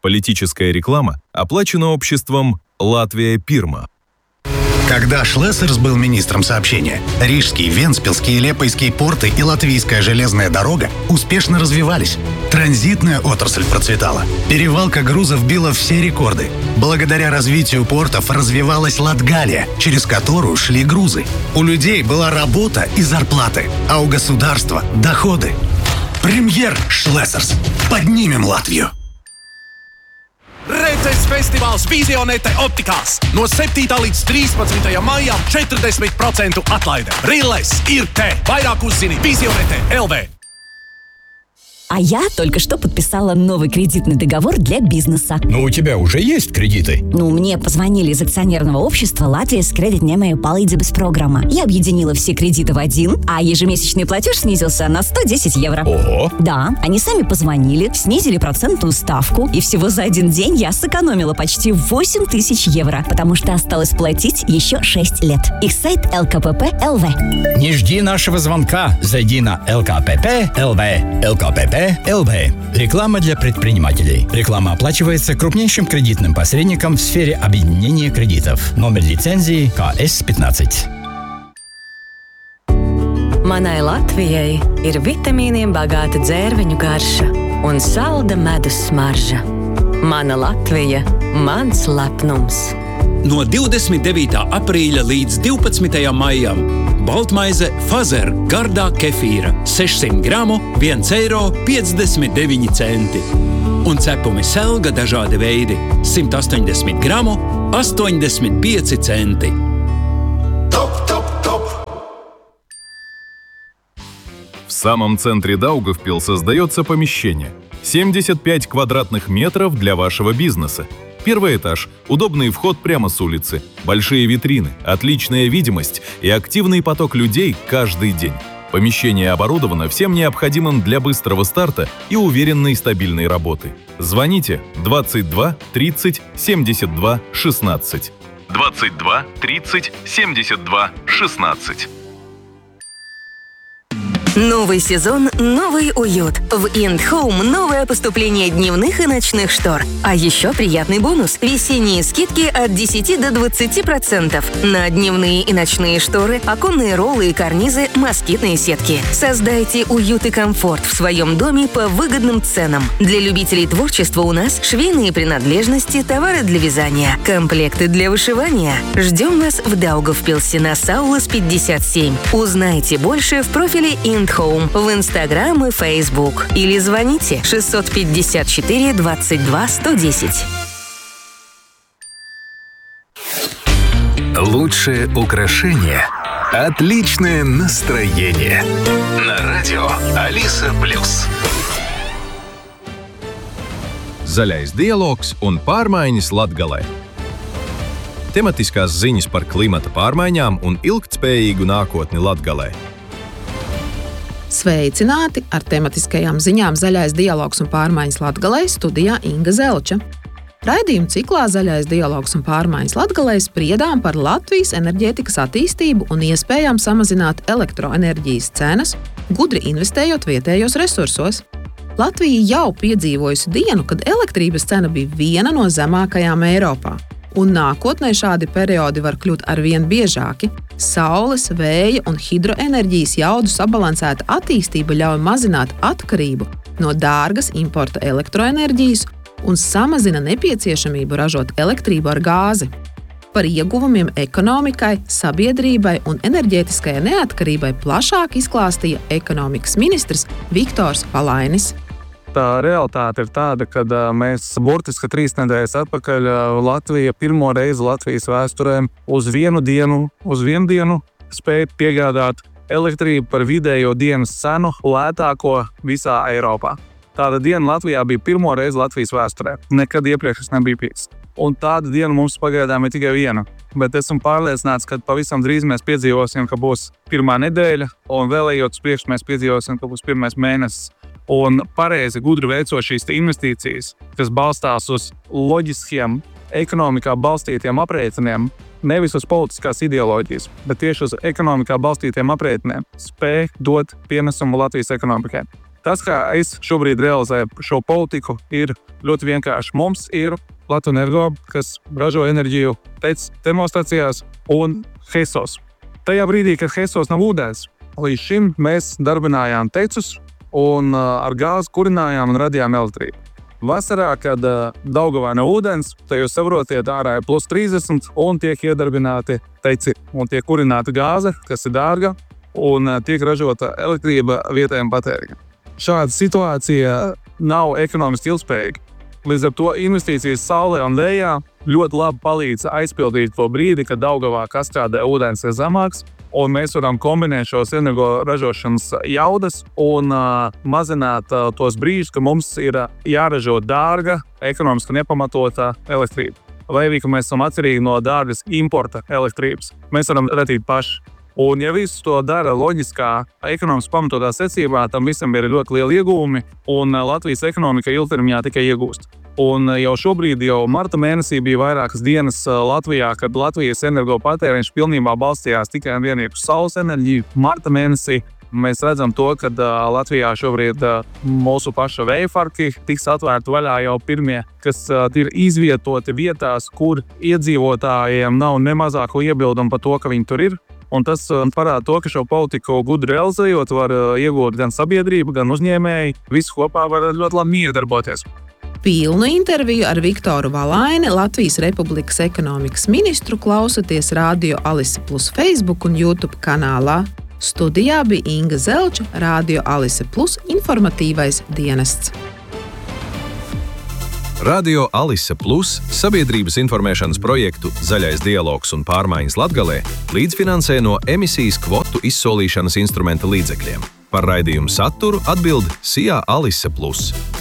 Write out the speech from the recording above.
Политическая реклама оплачена обществом «Латвия Пирма». Когда Шлессерс был министром сообщения, Рижский, Вентспилский и Лепойский порты и Латвийская железная дорога успешно развивались. Транзитная отрасль процветала. Перевалка грузов била все рекорды. Благодаря развитию портов развивалась Латгалия, через которую шли грузы. У людей была работа и зарплаты, а у государства – доходы. Премьер Шлессерс. Поднимем Латвию! Redzes festivāls Vizionete optikās. No 7. līdz 13. maijam 40% atlaide. Rilles ir te. Vairāk uzzini Vizionete LV. А я только что подписала новый кредитный договор для бизнеса. Но у тебя уже есть кредиты? Мне позвонили из акционерного общества Латвijas kreditņēmēju palīdzības программа. Я объединила все кредиты в один, а ежемесячный платеж снизился на 110 евро. Ого! Да, они сами позвонили, снизили процентную ставку, и всего за один день я сэкономила почти 8000 евро, потому что осталось платить еще 6 лет. Их сайт LKPP.LV. Не жди нашего звонка. Зайди на LKPP.LV. LKPP.LV. Реклама для предпринимателей. Реклама оплачивается крупнейшим кредитным посредником в сфере объединения кредитов. Номер лицензии КС-15. Manai Latvijai ir vitamīniem bagāta dzērveņu garša un salda medus smarža. Mana Latvija, mans lepnums. No 29. aprīļa līdz 12. maijam baltmaize Fazer gardā kefīra 600 gramu 1,59 eiro. Un cepumi Selga dažādi veidi 180 gramu 85 centi. В самом центре Даугавпилс создается помещение. 75 квадратных метров для вашего бизнеса. Первый этаж, удобный вход прямо с улицы, большие витрины, отличная видимость и активный поток людей каждый день. Помещение оборудовано всем необходимым для быстрого старта и уверенной стабильной работы. Звоните 22 30 72 16. 22 30 72 16. Новый сезон, новый уют. В IndHome новое поступление дневных и ночных штор. А еще приятный бонус – весенние скидки от 10 до 20% на дневные и ночные шторы, оконные роллы и карнизы, москитные сетки. Создайте уют и комфорт в своем доме по выгодным ценам. Для любителей творчества у нас швейные принадлежности, товары для вязания, комплекты для вышивания. Ждем вас в Даугавпилсе на Саулас 57. Узнайте больше в профиле IndHome в Инстаграм и Фейсбук. Или звоните 654 22 110. Лучшее украшение – отличное настроение. На радио Алиса Плюс. Zaļais dialogs un pārmaiņas Latgalē. Tematiskās ziņas par klimata pārmaiņām un ilgtspējīgu nākotni Latgalē. Sveicināti! Ar tematiskajām ziņām Zaļais dialogs un pārmaiņas Latgalē studijā Inga Zelča. Raidījuma ciklā Zaļais dialogs un pārmaiņas Latgalē spriedām par Latvijas enerģētikas attīstību un iespējām samazināt elektroenerģijas cenas, gudri investējot vietējos resursos. Latvija jau piedzīvojusi dienu, kad elektrības cena bija viena no zemākajām Eiropā. Un nākotnē šādi periodi var kļūt arvien biežāki. Saules, vēja un hidroenerģijas jaudu sabalansēta attīstība ļauj mazināt atkarību no dārgas importa elektroenerģijas un samazina nepieciešamību ražot elektrību ar gāzi. Par ieguvumiem ekonomikai, sabiedrībai un enerģētiskajai neatkarībai plašāk izklāstīja ekonomikas ministrs Viktors Palainis. Tā realitāte ir tāda, ka mēs burtiski 3 nedēļas atpakaļ Latvija pirmo reizi Latvijas vēsturē uz vienu dienu spēja piegādāt elektrību par vidējo dienas cenu lētāko visā Eiropā. Tāda diena Latvijā bija pirmo reizi Latvijas vēsturē. Nekad iepriekš tas nebija bijis. Un tāda diena mums pagaidām ir tikai viena. Bet esmu pārliecināts, ka pavisam drīz mēs piedzīvosim, ka būs pirmā nedēļa, un vēlējot uz priekšu mēs piedzīvosim, ka būs pirmais mēnesis. Un pareizi gudri veicot šīs investīcijas, kas balstās uz loģiskiem, ekonomikā balstītiem aprēķiniem, nevis uz politiskās ideoloģijas, bet tieši uz ekonomikā balstītiem aprēķiniem, spēj dot pienesumu Latvijas ekonomikai. Tas, kā es šobrīd realizēju šo politiku, ir ļoti vienkārši. Mums ir Latvenergo, kas ražo enerģiju TEC termostacijās un HESOS. Tajā brīdī, kad HESOS nav ūdens, līdz šim mēs darbinājām tecus un ar gāzi kurinājām un radījām elektrību. Vasarā, kad Daugavā nav ūdens, tad jūs saprotiet, ārā ir plus 30 un tiek iedarbināti teci un tiek kurināta gāze, kas ir dārga, un tiek ražota elektrība vietējiem patēriņam. Šāda situācija nav ekonomiski ilgspējīga. Līdz ar to investīcijas saulē un vējā ļoti labi palīdz aizpildīt to brīdi, kad Daugavā kaskādē ūdens ir zemāks, un mēs varam kombinēt šos energoražošanas jaudas un mazināt tos brīžus, ka mums ir jāražo dārga, ekonomiski nepamatota elektrība. Vai arī, ka mēs esam atkarīgi no dārgas importa elektrības. Mēs varam radīt paši. Un ja visu to dara loģiskā, ekonomiski pamatotā secībā, tam visam ir ļoti lieli iegūmi, un Latvijas ekonomika ilgtermiņā tikai iegūst. Un jau šobrīd, jau marta mēnesī bija vairākas dienas Latvijā, kad Latvijas energopatēriņš pilnībā balstījās tikai un vienīgi uz saules enerģiju. Marta mēnesī mēs redzam to, ka Latvijā šobrīd mūsu paša vēja parki tiks atvērti vaļā jau pirmie, kas ir izvietoti vietās, kur iedzīvotājiem nav ne mazāko iebildumu par to, ka viņi tur ir. Un tas parāda to, ka šo politiku gudri realizējot var iegūt gan sabiedrība, gan uzņēmēji. Visi kopā var ļoti labi iedarboties. Pilnu interviju ar Viktoru Valaini, Latvijas Republikas ekonomikas ministru, klausoties Radio Alise Plus Facebook un YouTube kanālā. Studijā bija Inga Zelča, Radio Alise Plus informatīvais dienests. Radio Alise Plus sabiedrības informēšanas projektu Zaļais dialogs un pārmaiņas Latgalē līdzfinansē no emisijas kvotu izsolīšanas instrumenta līdzekļiem. Par raidījumu saturu atbild SIA Alise Plus.